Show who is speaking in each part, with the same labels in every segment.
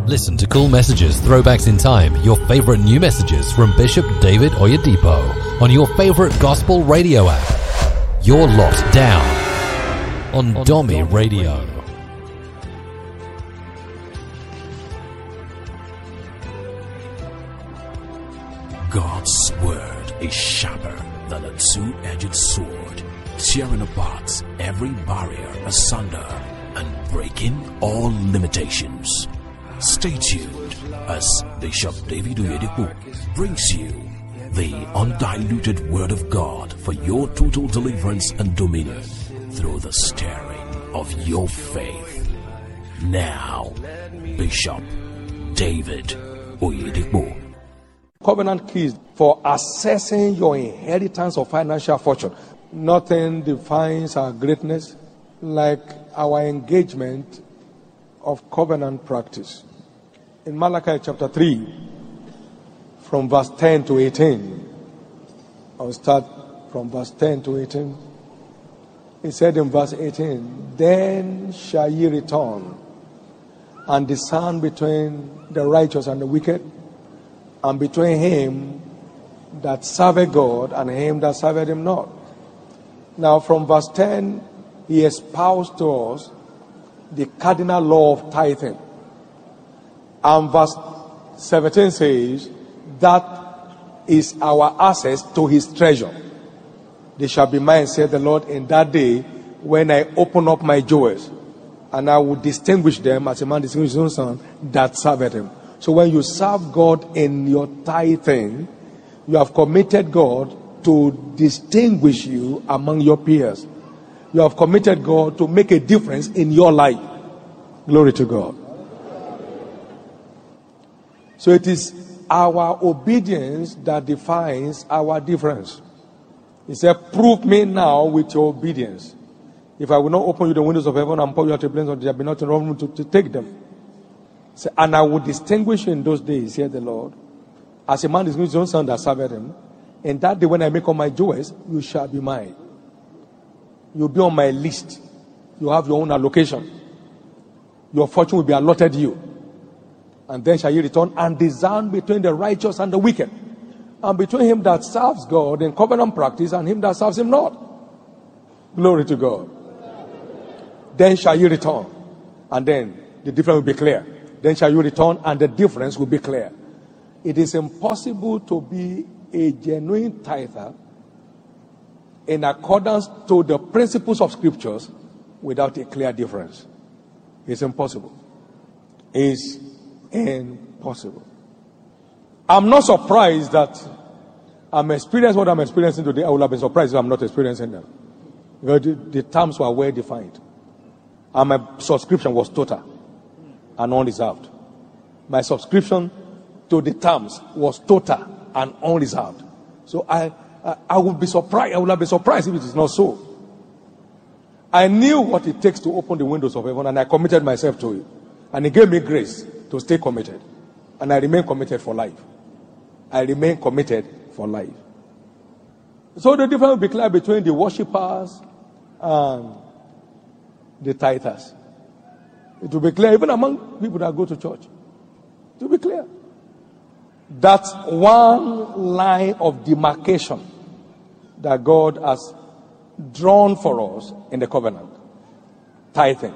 Speaker 1: Listen to cool messages, throwbacks in time, your favorite new messages from Bishop David Oyedepo on your favorite gospel radio app. You're locked down on Domi Radio.
Speaker 2: God's word is sharper than a two-edged sword, tearing apart every barrier asunder and breaking all limitations. Stay tuned as Bishop David Oyedepo brings you the undiluted word of God for your total deliverance and dominion through the stirring of your faith. Now, Bishop David Oyedepo.
Speaker 3: Covenant keys for assessing your inheritance of financial fortune. Nothing defines our greatness like our engagement of covenant practice. In Malachi chapter 3, from verse 10 to 18, I'll start from verse 10 to 18. He said in verse 18, "Then shall ye return and discern between the righteous and the wicked, and between him that serveth God and him that serveth him not." Now from verse 10, he espoused to us the cardinal law of tithing. And verse 17 says, that is our access to his treasure. "They shall be mine, said the Lord, in that day when I open up my jewels, and I will distinguish them as a man distinguishes his own son that serveth him." So when you serve God in your tithing, you have committed God to distinguish you among your peers. You have committed God to make a difference in your life. Glory to God. So it is our obedience that defines our difference. He said, "Prove me now with your obedience. If I will not open you the windows of heaven and pour you out a blessing, there be nothing wrong to take them. Say, and I will distinguish you in those days, said the Lord, as a man distinguishes his own son that serveth him. In that day when I make all my jewels, you shall be mine. You'll be on my list. You have your own allocation. Your fortune will be allotted you. And then shall you return and discern between the righteous and the wicked, and between him that serves God in covenant practice and him that serves him not." Glory to God. "Then shall you return," and then the difference will be clear. "Then shall you return," and the difference will be clear. It is impossible to be a genuine tither in accordance to the principles of scriptures without a clear difference. It's impossible. It's impossible. I'm not surprised that I'm experiencing what I'm experiencing today. I would have been surprised if I'm not experiencing them. Because the terms were well defined. And my subscription was total and unreserved. My subscription to the terms was total and unreserved. So I would be surprised. I would have been surprised if it is not so. I knew what it takes to open the windows of heaven, and I committed myself to it. And he gave me grace to stay committed. And I remain committed for life. I remain committed for life. So the difference will be clear between the worshippers and the tithers. It will be clear even among people that go to church. It will be clear. That's one line of demarcation that God has drawn for us in the covenant. Tithing.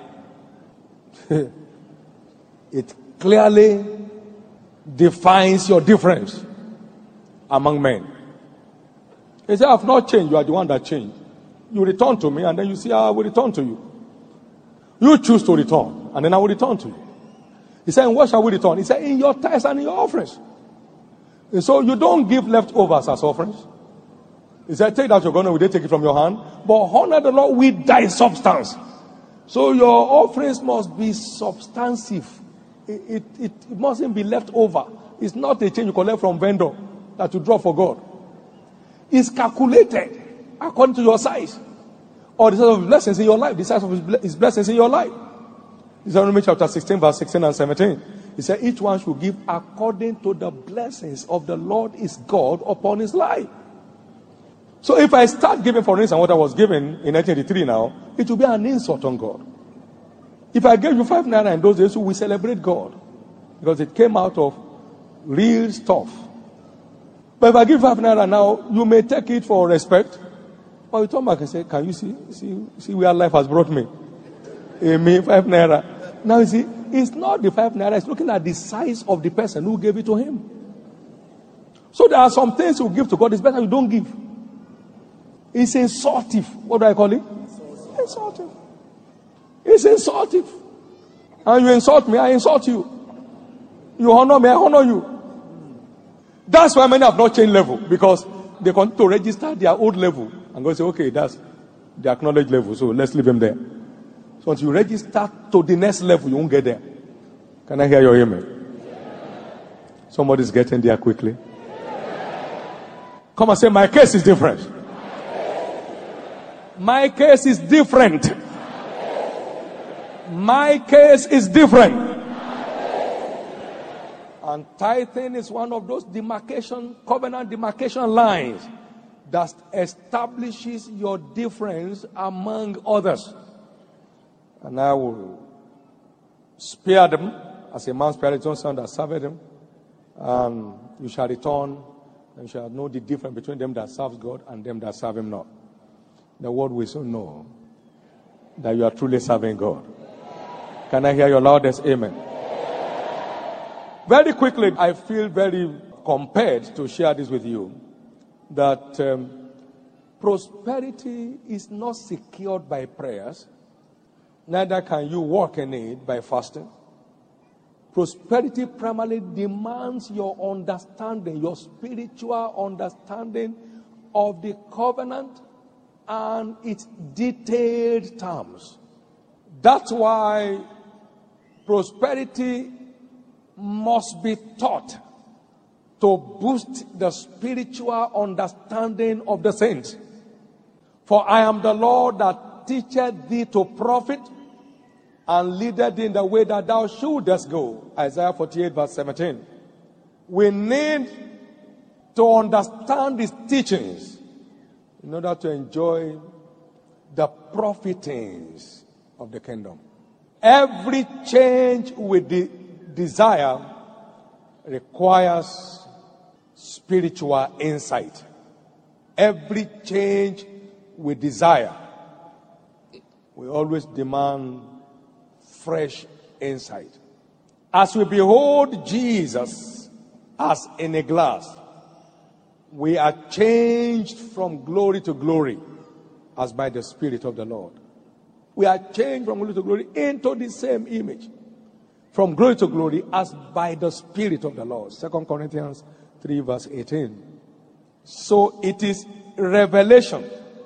Speaker 3: It clearly defines your difference among men. He said, "I have not changed. You are the one that changed. You return to me, and then you see how I will return to you. You choose to return, and then I will return to you." He said, "And what shall we return?" He said, "In your tithes and in your offerings." And so you don't give leftovers as offerings. He said, "Take that you're we did take it from your hand, but honor the Lord with thy substance." So your offerings must be substantive. It mustn't be left over. It's not a change you collect from vendor that you draw for God. It's calculated according to your size, or the size of his blessings in your life. The size of his blessings in your life. Deuteronomy chapter 16, verse 16 and 17. He said, "Each one should give according to the blessings of the Lord his God upon his life." So if I start giving, for instance, what I was given in 1983 now, it will be an insult on God. If I gave you 5 naira in those days, we celebrate God. because it came out of real stuff. But if I give 5 naira now, you may take it for respect. But you turn back and say, can you see where life has brought me? Me, 5 naira. Now you see, it's not the 5 naira, it's looking at the size of the person who gave it to him. So there are some things you give to God, it's better you don't give. It's insultive. What do I call it? Insultive. It's insultive. And you insult me, I insult you. You honor me, I honor you. That's why many have not changed level, because they continue to register their old level and go say, okay, that's the acknowledged level, so let's leave him there. So until you register to the next level, you won't get there. Can I hear your amen? Somebody's getting there quickly. Come and say, my case is different. My case is different. My case is different. And tithing is one of those covenant demarcation lines that establishes your difference among others. And I will spare them as a man spared his own son that served him. And you shall return and you shall know the difference between them that serve God and them that serve him not. The world will soon know that you are truly serving God. Can I hear your loudest amen? Very quickly, I feel very compelled to share this with you, that prosperity is not secured by prayers, neither can you walk in it by fasting. Prosperity primarily demands your understanding, your spiritual understanding of the covenant and its detailed terms. That's why prosperity must be taught to boost the spiritual understanding of the saints. For I am the Lord that teacheth thee to profit and leadeth thee in the way that thou shouldest go. Isaiah 48 verse 17. We need to understand these teachings in order to enjoy the profitings of the kingdom. Every change with the desire requires spiritual insight. Every change with desire will always demand fresh insight. As we behold Jesus as in a glass, we are changed from glory to glory as by the Spirit of the Lord. We are changed from glory to glory into the same image, from glory to glory as by the Spirit of the Lord. 2 Corinthians 3 verse 18. So it is revelation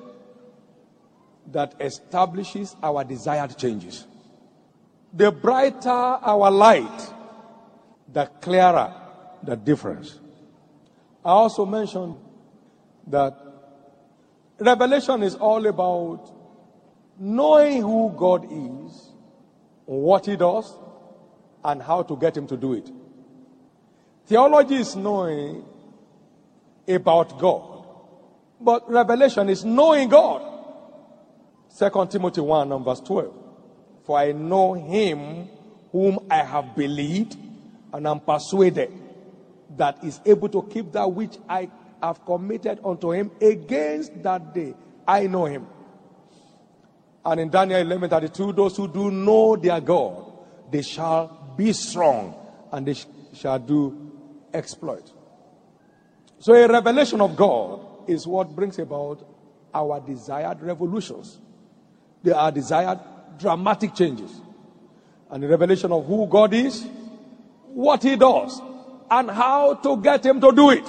Speaker 3: that establishes our desired changes. The brighter our light, the clearer the difference. I also mentioned that revelation is all about knowing who God is, what he does, and how to get him to do it. Theology is knowing about God, but revelation is knowing God. 2 Timothy 1 and verse 12. For I know him whom I have believed, and am persuaded that is able to keep that which I have committed unto him against that day. I know him. And in Daniel 11:32, those who do know their God, they shall be strong, and they shall do exploit. So a revelation of God is what brings about our desired revolutions. They are desired dramatic changes. And the revelation of who God is, what he does, and how to get him to do it.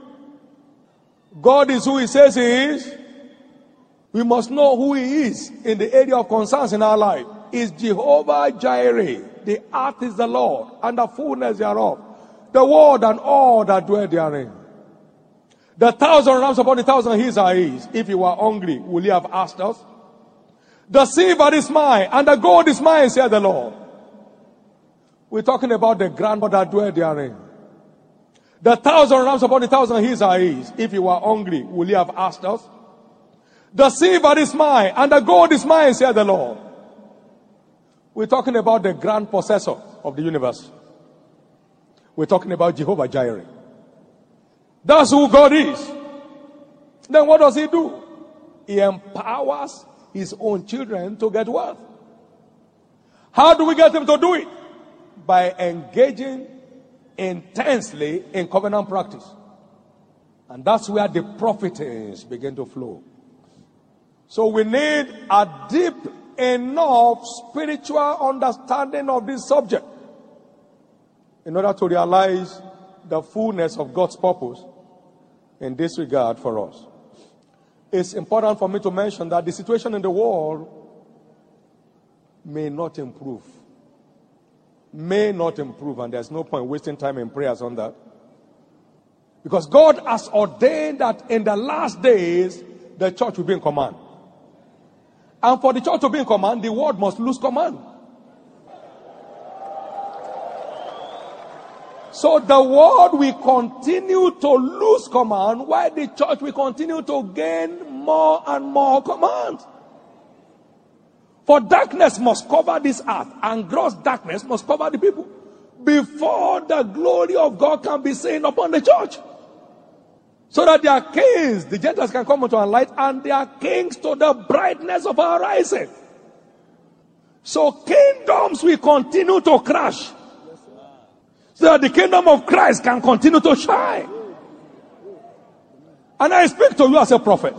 Speaker 3: God is who he says he is. We must know who he is in the area of concerns in our life. Is Jehovah Jireh. The earth is the Lord, and the fullness thereof, the world and all that dwell therein. The 1,000 rams upon 1,000 hills are his. If you were hungry, will he have asked us? The silver is mine, and the gold is mine, said the Lord. We're talking about the ground that dwell therein. The 1,000 rams upon 1,000 hills are his. If you were hungry, will he have asked us? The silver is mine, and the gold is mine, said the Lord. We're talking about the grand possessor of the universe. We're talking about Jehovah Jireh. That's who God is. Then what does he do? He empowers his own children to get wealth. How do we get him to do it? By engaging intensely in covenant practice. And that's where the prophets begin to flow. So we need a deep enough spiritual understanding of this subject in order to realize the fullness of God's purpose in this regard for us. It's important for me to mention that the situation in the world may not improve. May not improve, and there's no point wasting time in prayers on that. Because God has ordained that in the last days, the church will be in command. And for the church to be in command, the world must lose command. So the world will continue to lose command while the church will continue to gain more and more command. For darkness must cover this earth, and gross darkness must cover the people before the glory of God can be seen upon the church. So that their kings, the Gentiles, can come into our light, and their kings to the brightness of our rising. So kingdoms will continue to crash, so that the kingdom of Christ can continue to shine. And I speak to you as a prophet.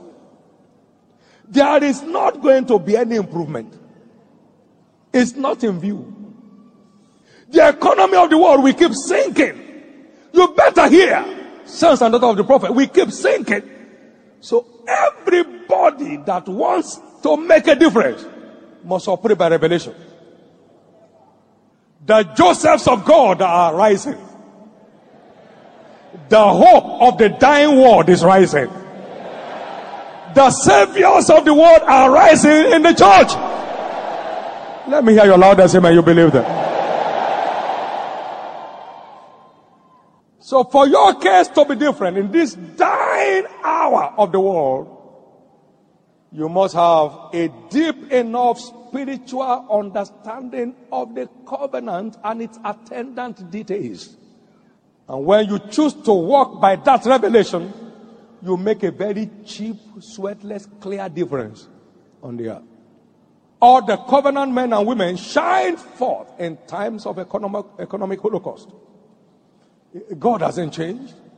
Speaker 3: There is not going to be any improvement. It's not in view. The economy of the world will keep sinking. You better hear, sons and daughters of the prophet, we keep sinking. So everybody that wants to make a difference must operate by revelation. The Josephs of God are rising. The hope of the dying world is rising. The saviors of the world are rising in the church. Let me hear your loudest amen. You believe that? So for your case to be different in this dying hour of the world, you must have a deep enough spiritual understanding of the covenant and its attendant details. And when you choose to walk by that revelation, you make a very cheap, sweatless, clear difference on the earth. All the covenant men and women shine forth in times of economic holocaust. God hasn't changed.